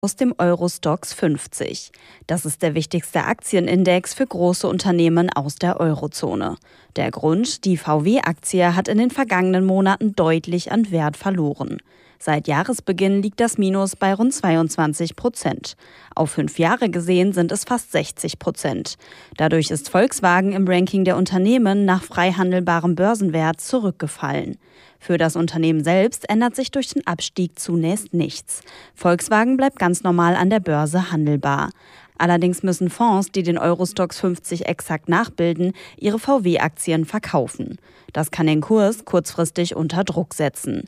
aus dem Euro-Stoxx 50. Das ist der wichtigste Aktienindex für große Unternehmen aus der Eurozone. Der Grund: die VW-Aktie hat in den vergangenen Monaten deutlich an Wert verloren. Seit Jahresbeginn liegt das Minus bei rund 22%. Auf 5 Jahre gesehen sind es fast 60%. Dadurch ist Volkswagen im Ranking der Unternehmen nach frei handelbarem Börsenwert zurückgefallen. Für das Unternehmen selbst ändert sich durch den Abstieg zunächst nichts. Volkswagen bleibt ganz normal an der Börse handelbar. Allerdings müssen Fonds, die den Euro-Stoxx 50 exakt nachbilden, ihre VW-Aktien verkaufen. Das kann den Kurs kurzfristig unter Druck setzen.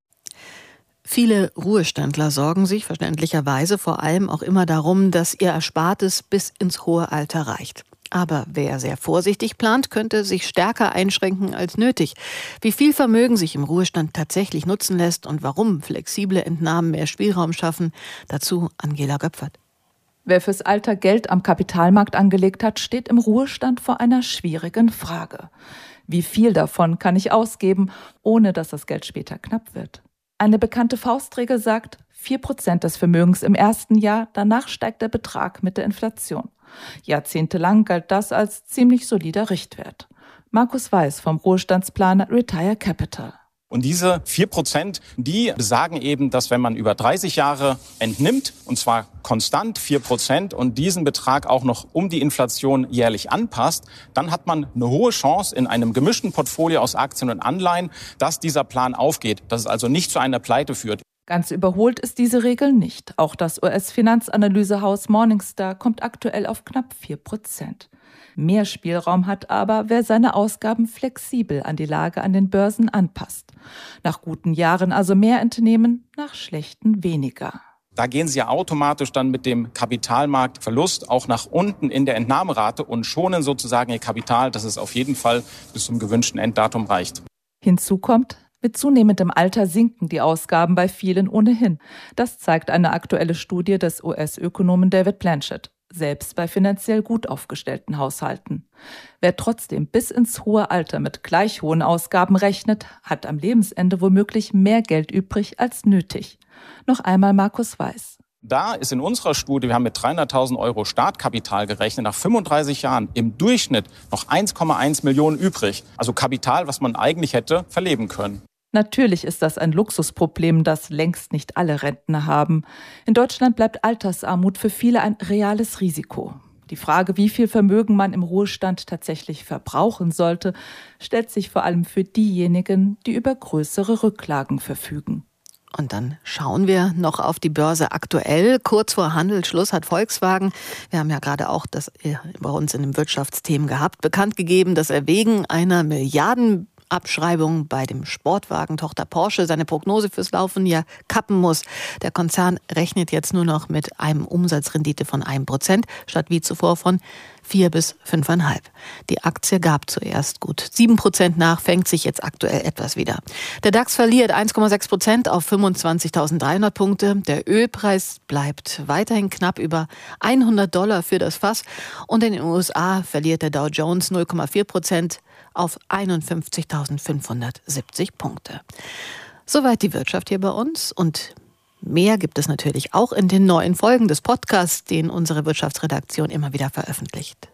Viele Ruheständler sorgen sich verständlicherweise vor allem auch immer darum, dass ihr Erspartes bis ins hohe Alter reicht. Aber wer sehr vorsichtig plant, könnte sich stärker einschränken als nötig. Wie viel Vermögen sich im Ruhestand tatsächlich nutzen lässt und warum flexible Entnahmen mehr Spielraum schaffen, dazu Angela Göpfert. Wer fürs Alter Geld am Kapitalmarkt angelegt hat, steht im Ruhestand vor einer schwierigen Frage. Wie viel davon kann ich ausgeben, ohne dass das Geld später knapp wird? Eine bekannte Faustregel sagt 4% des Vermögens im ersten Jahr, danach steigt der Betrag mit der Inflation. Jahrzehntelang galt das als ziemlich solider Richtwert. Markus Weiß vom Ruhestandsplaner Retire Capital. Und diese 4%, die besagen eben, dass wenn man über 30 Jahre entnimmt, und zwar konstant 4% und diesen Betrag auch noch um die Inflation jährlich anpasst, dann hat man eine hohe Chance in einem gemischten Portfolio aus Aktien und Anleihen, dass dieser Plan aufgeht, dass es also nicht zu einer Pleite führt. Ganz überholt ist diese Regel nicht. Auch das US-Finanzanalysehaus Morningstar kommt aktuell auf knapp 4%. Mehr Spielraum hat aber, wer seine Ausgaben flexibel an die Lage an den Börsen anpasst. Nach guten Jahren also mehr entnehmen, nach schlechten weniger. Da gehen Sie ja automatisch dann mit dem Kapitalmarktverlust auch nach unten in der Entnahmerate und schonen sozusagen Ihr Kapital, dass es auf jeden Fall bis zum gewünschten Enddatum reicht. Hinzu kommt, mit zunehmendem Alter sinken die Ausgaben bei vielen ohnehin. Das zeigt eine aktuelle Studie des US-Ökonomen David Blanchett. Selbst bei finanziell gut aufgestellten Haushalten. Wer trotzdem bis ins hohe Alter mit gleich hohen Ausgaben rechnet, hat am Lebensende womöglich mehr Geld übrig als nötig. Noch einmal Markus Weiß. Da ist in unserer Studie, wir haben mit 300.000 Euro Startkapital gerechnet, nach 35 Jahren im Durchschnitt noch 1,1 Millionen übrig. Also Kapital, was man eigentlich hätte verleben können. Natürlich ist das ein Luxusproblem, das längst nicht alle Rentner haben. In Deutschland bleibt Altersarmut für viele ein reales Risiko. Die Frage, wie viel Vermögen man im Ruhestand tatsächlich verbrauchen sollte, stellt sich vor allem für diejenigen, die über größere Rücklagen verfügen. Und dann schauen wir noch auf die Börse aktuell. Kurz vor Handelsschluss hat Volkswagen, wir haben ja gerade auch das bei uns in den Wirtschaftsthemen gehabt, bekannt gegeben, dass er wegen einer Milliardenabschreibung bei dem Sportwagen-Tochter Porsche seine Prognose fürs laufende Jahr kappen muss. Der Konzern rechnet jetzt nur noch mit einem Umsatzrendite von 1%, statt wie zuvor von 4 bis 5,5. Die Aktie gab zuerst gut 7% nach, fängt sich jetzt aktuell etwas wieder. Der DAX verliert 1,6% auf 25.300 Punkte. Der Ölpreis bleibt weiterhin knapp über $100 für das Fass. Und in den USA verliert der Dow Jones 0,4% auf 51.570 Punkte. Soweit die Wirtschaft hier bei uns und mehr gibt es natürlich auch in den neuen Folgen des Podcasts, den unsere Wirtschaftsredaktion immer wieder veröffentlicht.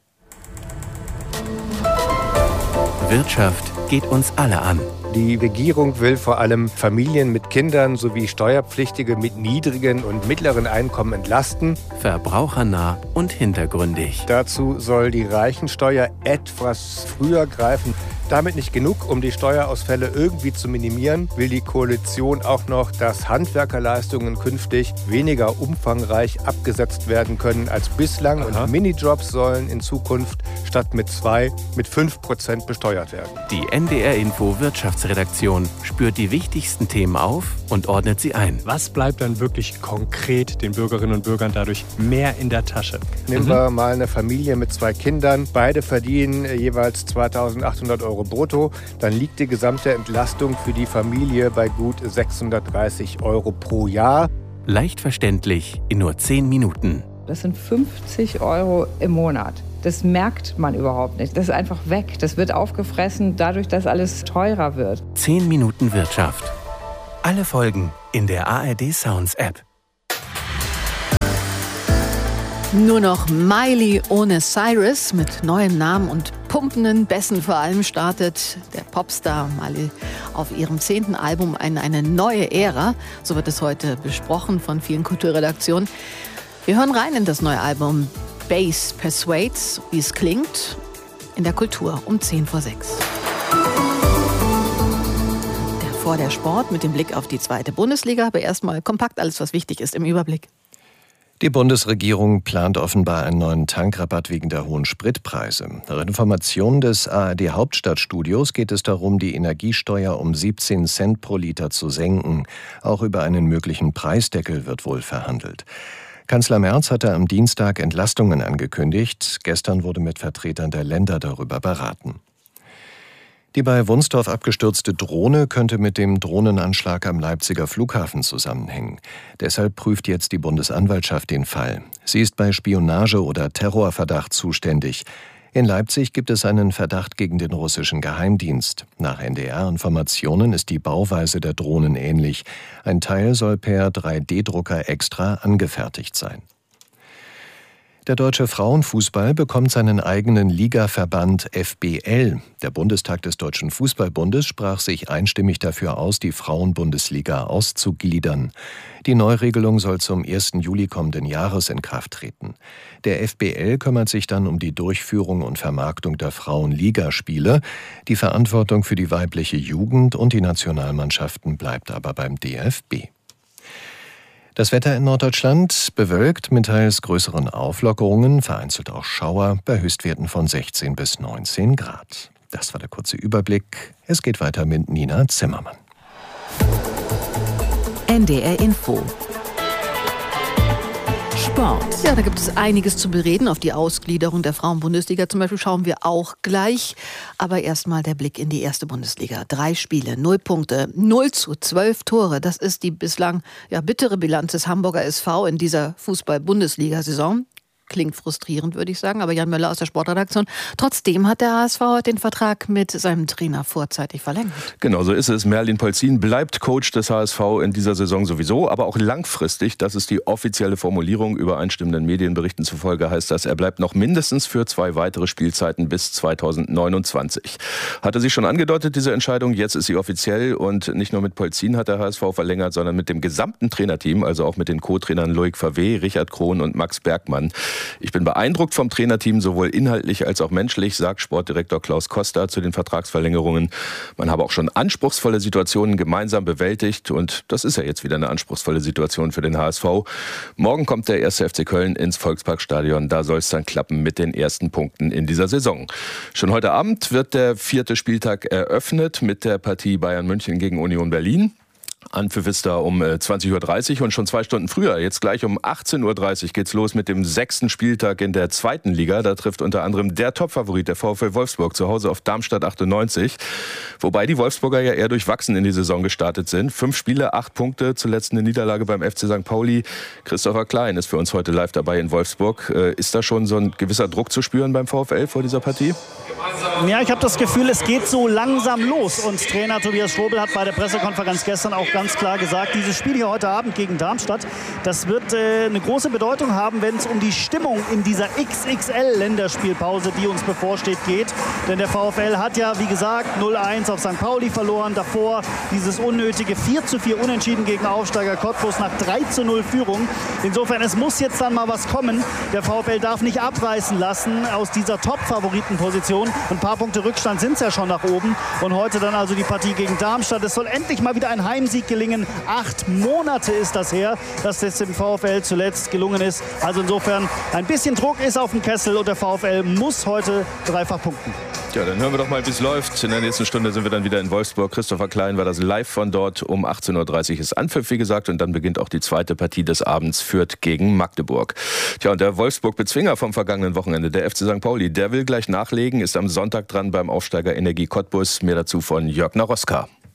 Wirtschaft geht uns alle an. Die Regierung will vor allem Familien mit Kindern sowie Steuerpflichtige mit niedrigen und mittleren Einkommen entlasten. Verbrauchernah und hintergründig. Dazu soll die Reichensteuer etwas früher greifen. Damit nicht genug, um die Steuerausfälle irgendwie zu minimieren, will die Koalition auch noch, dass Handwerkerleistungen künftig weniger umfangreich abgesetzt werden können als bislang. Und Minijobs sollen in Zukunft statt mit 2 mit 5% besteuert werden. Die NDR Info Wirtschaftsredaktion spürt die wichtigsten Themen auf und ordnet sie ein. Was bleibt dann wirklich konkret den Bürgerinnen und Bürgern dadurch mehr in der Tasche? Nehmen wir mal eine Familie mit 2 Kindern. Beide verdienen jeweils 2.800 Euro brutto. Dann liegt die gesamte Entlastung für die Familie bei gut 630 Euro pro Jahr. Leicht verständlich in nur 10 Minuten. Das sind 50 Euro im Monat. Das merkt man überhaupt nicht. Das ist einfach weg. Das wird aufgefressen dadurch, dass alles teurer wird. 10 Minuten Wirtschaft. Alle Folgen in der ARD Sounds App. Nur noch Miley ohne Cyrus mit neuem Namen und pumpenden Bässen vor allem startet der Popstar Miley auf ihrem 10. Album in eine neue Ära. So wird es heute besprochen von vielen Kulturredaktionen. Wir hören rein in das neue Album Bass Persuades, wie es klingt, in der Kultur um 5:10. Der Sport mit dem Blick auf die 2. Bundesliga, aber erstmal kompakt alles, was wichtig ist im Überblick. Die Bundesregierung plant offenbar einen neuen Tankrabatt wegen der hohen Spritpreise. Nach Informationen des ARD Hauptstadtstudios geht es darum, die Energiesteuer um 17 Cent pro Liter zu senken. Auch über einen möglichen Preisdeckel wird wohl verhandelt. Kanzler Merz hatte am Dienstag Entlastungen angekündigt. Gestern wurde mit Vertretern der Länder darüber beraten. Die bei Wunstorf abgestürzte Drohne könnte mit dem Drohnenanschlag am Leipziger Flughafen zusammenhängen. Deshalb prüft jetzt die Bundesanwaltschaft den Fall. Sie ist bei Spionage- oder Terrorverdacht zuständig. In Leipzig gibt es einen Verdacht gegen den russischen Geheimdienst. Nach NDR-Informationen ist die Bauweise der Drohnen ähnlich. Ein Teil soll per 3D-Drucker extra angefertigt sein. Der deutsche Frauenfußball bekommt seinen eigenen Ligaverband FBL. Der Bundestag des Deutschen Fußballbundes sprach sich einstimmig dafür aus, die Frauenbundesliga auszugliedern. Die Neuregelung soll zum 1. Juli kommenden Jahres in Kraft treten. Der FBL kümmert sich dann um die Durchführung und Vermarktung der Frauenligaspiele. Die Verantwortung für die weibliche Jugend und die Nationalmannschaften bleibt aber beim DFB. Das Wetter in Norddeutschland bewölkt mit teils größeren Auflockerungen, vereinzelt auch Schauer bei Höchstwerten von 16 bis 19 Grad. Das war der kurze Überblick. Es geht weiter mit Nina Zimmermann. NDR Info. Sport. Ja, da gibt es einiges zu bereden. Auf die Ausgliederung der Frauenbundesliga zum Beispiel schauen wir auch gleich. Aber erstmal der Blick in die 1. Bundesliga. 3 Spiele, 0 Punkte, 0:12 Tore. Das ist die bislang bittere Bilanz des Hamburger SV in dieser Fußball-Bundesliga-Saison. Klingt frustrierend, würde ich sagen, aber Jan Möller aus der Sportredaktion. Trotzdem hat der HSV den Vertrag mit seinem Trainer vorzeitig verlängert. Genau, so ist es. Merlin Polzin bleibt Coach des HSV in dieser Saison sowieso, aber auch langfristig. Das ist die offizielle Formulierung. Übereinstimmenden Medienberichten zufolge heißt das, er bleibt noch mindestens für 2 weitere Spielzeiten bis 2029. Hatte sich schon angedeutet, diese Entscheidung. Jetzt ist sie offiziell und nicht nur mit Polzin hat der HSV verlängert, sondern mit dem gesamten Trainerteam, also auch mit den Co-Trainern Loic Favre, Richard Krohn und Max Bergmann. Ich bin beeindruckt vom Trainerteam, sowohl inhaltlich als auch menschlich, sagt Sportdirektor Klaus Koster zu den Vertragsverlängerungen. Man habe auch schon anspruchsvolle Situationen gemeinsam bewältigt und das ist ja jetzt wieder eine anspruchsvolle Situation für den HSV. Morgen kommt der 1. FC Köln ins Volksparkstadion. Da soll es dann klappen mit den ersten Punkten in dieser Saison. Schon heute Abend wird der 4. Spieltag eröffnet mit der Partie Bayern München gegen Union Berlin. Anpfiff ist da um 20:30 Uhr und schon 2 Stunden früher, jetzt gleich um 18:30 Uhr geht's los mit dem 6. Spieltag in der 2. Liga. Da trifft unter anderem der Topfavorit, der VfL Wolfsburg, zu Hause auf Darmstadt 98. Wobei die Wolfsburger ja eher durchwachsen in die Saison gestartet sind. 5 Spiele, 8 Punkte, zuletzt eine Niederlage beim FC St. Pauli. Christopher Klein ist für uns heute live dabei in Wolfsburg. Ist da schon so ein gewisser Druck zu spüren beim VfL vor dieser Partie? Ja, ich habe das Gefühl, es geht so langsam los. Und Trainer Tobias Strobel hat bei der Pressekonferenz gestern auch ganz klar gesagt, dieses Spiel hier heute Abend gegen Darmstadt, das wird eine große Bedeutung haben, wenn es um die Stimmung in dieser XXL-Länderspielpause, die uns bevorsteht, geht. Denn der VfL hat ja, wie gesagt, 0:1 auf St. Pauli verloren. Davor dieses unnötige 4:4 Unentschieden gegen Aufsteiger Cottbus nach 3:0 Führung. Insofern, es muss jetzt dann mal was kommen. Der VfL darf nicht abreißen lassen aus dieser Top-Favoritenposition. Ein paar Punkte Rückstand sind es ja schon nach oben. Und heute dann also die Partie gegen Darmstadt. Es soll endlich mal wieder ein Heimsieg gelingen. 8 Monate ist das her, dass das dem VfL zuletzt gelungen ist. Also insofern, ein bisschen Druck ist auf dem Kessel und der VfL muss heute dreifach punkten. Ja, dann hören wir doch mal, wie es läuft. In der nächsten Stunde sind wir dann wieder in Wolfsburg. Christopher Klein war das live von dort. Um 18:30 Uhr ist Anpfiff, wie gesagt. Und dann beginnt auch die 2. Partie des Abends, Fürth gegen Magdeburg. Tja, und der Wolfsburg-Bezwinger vom vergangenen Wochenende, der FC St. Pauli, der will gleich nachlegen, ist am Sonntag dran beim Aufsteiger Energie Cottbus. Mehr dazu von Jörg Naroska.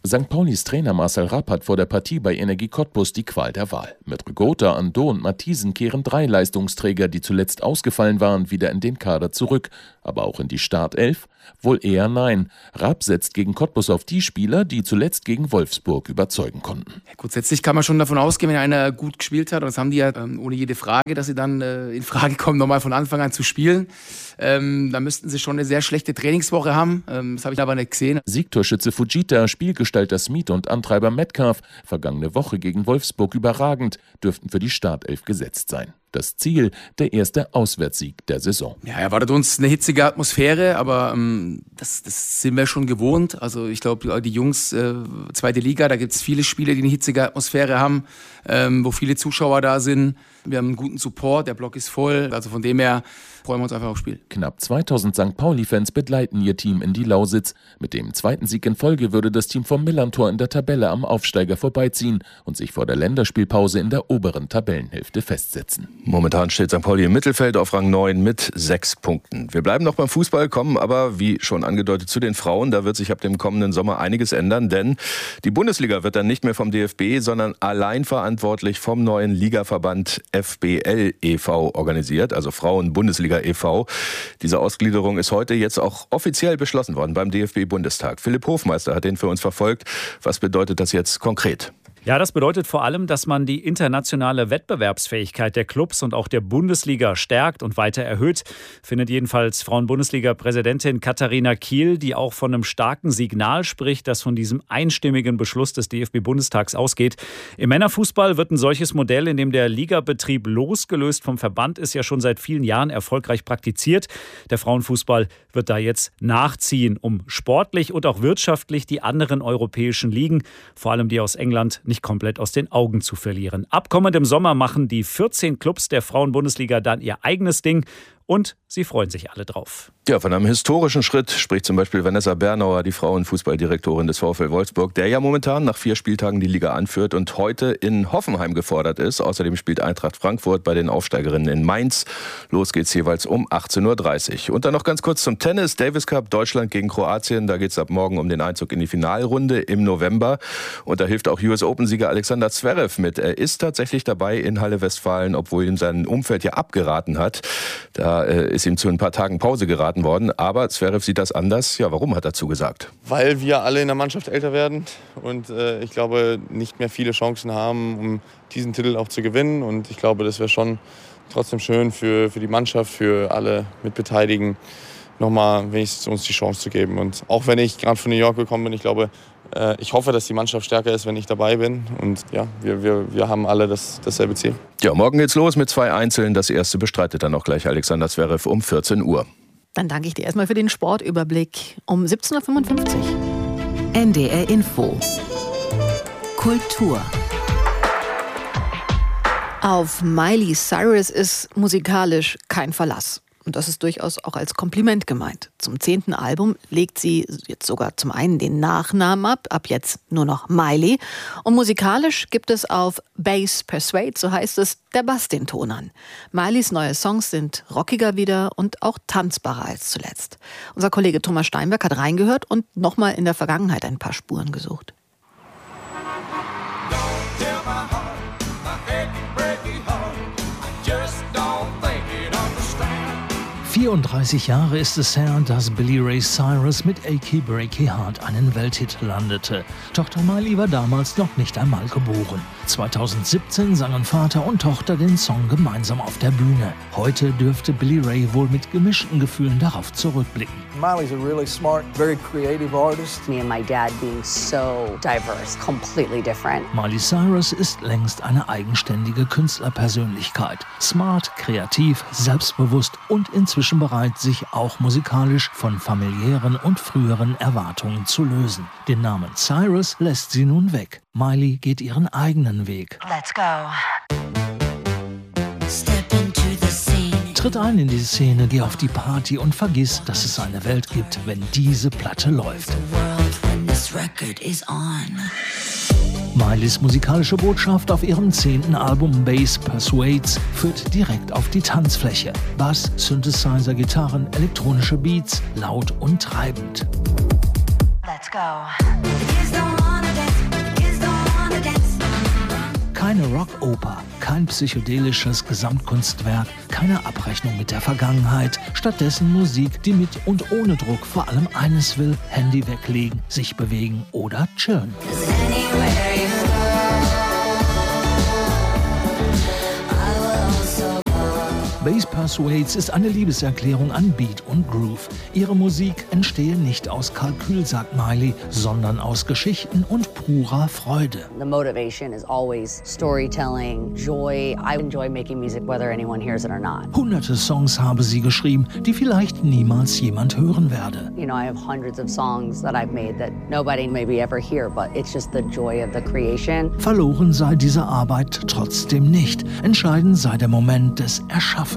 St. Paulis Trainer Marcel Rapp hat vor der Partie bei Energie Cottbus die Qual der Wahl. Mit Rigotta, Ando und Matthiesen kehren 3 Leistungsträger, die zuletzt ausgefallen waren, wieder in den Kader zurück. Aber auch in die Startelf? Wohl eher nein. Rapp setzt gegen Cottbus auf die Spieler, die zuletzt gegen Wolfsburg überzeugen konnten. Grundsätzlich kann man schon davon ausgehen, wenn einer gut gespielt hat, und das haben die ja ohne jede Frage, dass sie dann in Frage kommen, nochmal von Anfang an zu spielen. Da müssten sie schon eine sehr schlechte Trainingswoche haben. Das habe ich aber nicht gesehen. Siegtorschütze Fujita, Spielgestalter Smith und Antreiber Metcalf, vergangene Woche gegen Wolfsburg überragend, dürften für die Startelf gesetzt sein. Das Ziel, der erste Auswärtssieg der Saison. Ja, erwartet uns eine hitzige Atmosphäre, aber das sind wir schon gewohnt. Also ich glaube, die Jungs, zweite Liga, da gibt es viele Spiele, die eine hitzige Atmosphäre haben, wo viele Zuschauer da sind. Wir haben einen guten Support, der Block ist voll, also von dem her freuen wir uns einfach aufs Spiel. Knapp 2000 St. Pauli-Fans begleiten ihr Team in die Lausitz. Mit dem zweiten Sieg in Folge würde das Team vom Millantor in der Tabelle am Aufsteiger vorbeiziehen und sich vor der Länderspielpause in der oberen Tabellenhälfte festsetzen. Momentan steht St. Pauli im Mittelfeld auf Rang 9 mit 6 Punkten. Wir bleiben noch beim Fußball, kommen aber, wie schon angedeutet, zu den Frauen. Da wird sich ab dem kommenden Sommer einiges ändern, denn die Bundesliga wird dann nicht mehr vom DFB, sondern allein verantwortlich vom neuen Ligaverband FBL e.V. organisiert, also Frauen-Bundesliga e.V. Diese Ausgliederung ist heute jetzt auch offiziell beschlossen worden beim DFB-Bundestag. Philipp Hofmeister hat den für uns verfolgt. Was bedeutet das jetzt konkret? Ja, das bedeutet vor allem, dass man die internationale Wettbewerbsfähigkeit der Clubs und auch der Bundesliga stärkt und weiter erhöht, findet jedenfalls Frauen-Bundesliga-Präsidentin Katharina Kiel, die auch von einem starken Signal spricht, das von diesem einstimmigen Beschluss des DFB-Bundestags ausgeht. Im Männerfußball wird ein solches Modell, in dem der Ligabetrieb losgelöst vom Verband ist, ja schon seit vielen Jahren erfolgreich praktiziert. Der Frauenfußball wird da jetzt nachziehen, um sportlich und auch wirtschaftlich die anderen europäischen Ligen, vor allem die aus England, nicht komplett aus den Augen zu verlieren. Ab kommendem Sommer machen die 14 Clubs der Frauen-Bundesliga dann ihr eigenes Ding und sie freuen sich alle drauf. Ja, von einem historischen Schritt spricht zum Beispiel Vanessa Bernauer, die Frauenfußballdirektorin des VfL Wolfsburg, der ja momentan nach 4 Spieltagen die Liga anführt und heute in Hoffenheim gefordert ist. Außerdem spielt Eintracht Frankfurt bei den Aufsteigerinnen in Mainz. Los geht's jeweils um 18:30 Uhr. Und dann noch ganz kurz zum Tennis. Davis Cup, Deutschland gegen Kroatien. Da geht's ab morgen um den Einzug in die Finalrunde im November. Und da hilft auch US Open-Sieger Alexander Zverev mit. Er ist tatsächlich dabei in Halle Westfalen, obwohl ihm sein Umfeld ja abgeraten hat. Da ist ihm zu ein paar Tagen Pause geraten worden. Aber Zverev sieht das anders. Ja, warum hat er zugesagt? Weil wir alle in der Mannschaft älter werden und ich glaube, nicht mehr viele Chancen haben, um diesen Titel auch zu gewinnen. Und ich glaube, das wäre schon trotzdem schön für die Mannschaft, für alle Mitbeteiligten, nochmal wenigstens uns die Chance zu geben. Und auch wenn ich gerade von New York gekommen bin, ich glaube, ich hoffe, dass die Mannschaft stärker ist, wenn ich dabei bin. Und ja, wir haben alle dasselbe Ziel. Ja, morgen geht's los mit 2 Einzeln. Das erste bestreitet dann auch gleich Alexander Zverev um 14 Uhr. Dann danke ich dir erstmal für den Sportüberblick um 17:55 Uhr. NDR Info. Kultur. Auf Miley Cyrus ist musikalisch kein Verlass. Und das ist durchaus auch als Kompliment gemeint. Zum 10. Album legt sie jetzt sogar zum einen den Nachnamen ab jetzt nur noch Miley. Und musikalisch gibt es auf Bass Persuade, so heißt es, der Bass den Ton an. Mileys neue Songs sind rockiger wieder und auch tanzbarer als zuletzt. Unser Kollege Thomas Steinberg hat reingehört und nochmal in der Vergangenheit ein paar Spuren gesucht. 34 Jahre ist es her, dass Billy Ray Cyrus mit Achy Breaky Heart einen Welthit landete. Tochter Miley war damals noch nicht einmal geboren. 2017 sangen Vater und Tochter den Song gemeinsam auf der Bühne. Heute dürfte Billy Ray wohl mit gemischten Gefühlen darauf zurückblicken. Miley's a really smart, very creative artist. Me and my dad being so diverse, completely different. Miley Cyrus ist längst eine eigenständige Künstlerpersönlichkeit. Smart, kreativ, selbstbewusst und inzwischen bereit, sich auch musikalisch von familiären und früheren Erwartungen zu lösen. Den Namen Cyrus lässt sie nun weg. Miley geht ihren eigenen Weg. Let's go. Tritt ein in die Szene, geh auf die Party und vergiss, dass es eine Welt gibt, wenn diese Platte läuft. Mileys musikalische Botschaft auf ihrem 10. Album Bass Persuades führt direkt auf die Tanzfläche. Bass, Synthesizer, Gitarren, elektronische Beats, laut und treibend. Let's go. Keine Rockoper, kein psychedelisches Gesamtkunstwerk, keine Abrechnung mit der Vergangenheit. Stattdessen Musik, die mit und ohne Druck vor allem eines will: Handy weglegen, sich bewegen oder chillen. Bass Persuades ist eine Liebeserklärung an Beat und Groove. Ihre Musik entstehe nicht aus Kalkül, sagt Miley, sondern aus Geschichten und purer Freude. The motivation is always storytelling, joy. I enjoy making music whether anyone hears it or not. Hunderte Songs habe sie geschrieben, die vielleicht niemals jemand hören werde. You know, I have hundreds of songs that I've made that nobody maybe ever hear, but it's just the joy of the creation. Verloren sei diese Arbeit trotzdem nicht. Entscheidend sei der Moment des Erschaffens.